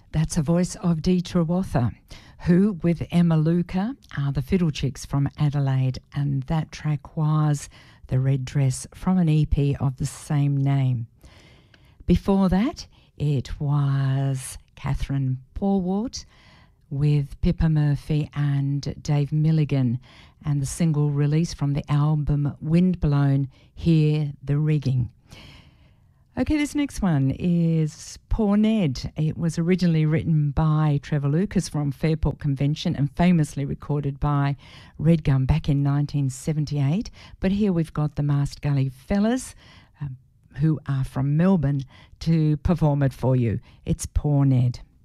That's a voice of Dee Trewatha, who, with Emma Luca, are the Fiddle Chicks from Adelaide, and that track was The Red Dress from an EP of the same name. Before that, it was Catherine Borwart with Pippa Murphy and Dave Milligan, and the single release from the album Windblown, Hear the Rigging. Okay, this next one is Poor Ned. It was originally written by Trevor Lucas from Fairport Convention and famously recorded by Redgum back in 1978. But here we've got the Mast Gully Fellas, who are from Melbourne, to perform it for you. It's Poor Ned.